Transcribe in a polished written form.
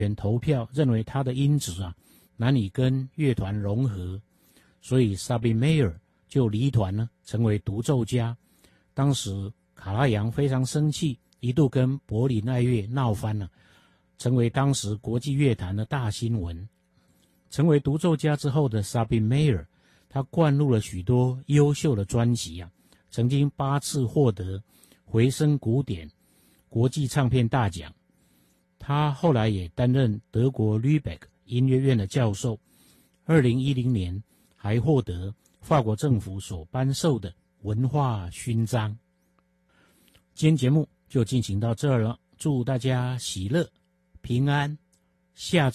员投票认为他的音质难以跟乐团融合，所以 Sabine Meyer 就离团呢，成为独奏家。当时卡拉扬非常生气，一度跟柏林爱乐闹翻了，成为当时国际乐坛的大新闻。成为独奏家之后的 Sabine Meyer， 他灌录了许多优秀的专辑曾经8次获得回声古典国际唱片大奖。他后来也担任德国 Lübeck 音乐院的教授，2010年还获得法国政府所颁授的文化勋章。今天节目就进行到这儿了，祝大家喜乐平安，下